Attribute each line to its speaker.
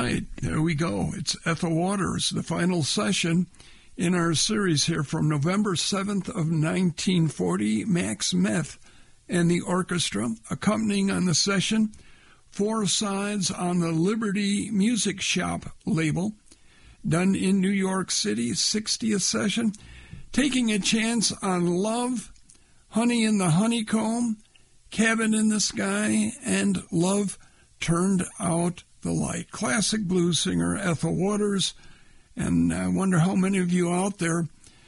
Speaker 1: right, there we go. It's Ethel Waters, the final session in our series here from November 7th of 1940. Max Meth and the orchestra accompanying on the session. 4 sides on the Liberty Music Shop label, done in New York City, 60th session. Taking a chance on Love, Honey in the Honeycomb, Cabin in the Sky, and Love Turned Out the Light. Classic blues singer Ethel Waters, and I wonder how many of you out there